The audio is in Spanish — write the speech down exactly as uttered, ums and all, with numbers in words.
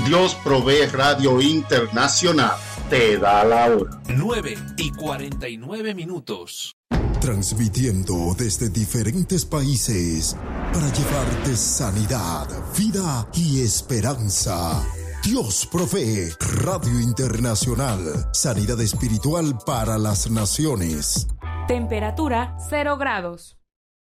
Dios Provee Radio Internacional te da la hora. nueve y cuarenta y nueve minutos. Transmitiendo desde diferentes países para llevarte sanidad, vida y esperanza. Dios Provee Radio Internacional. Sanidad espiritual para las naciones. Temperatura cero grados.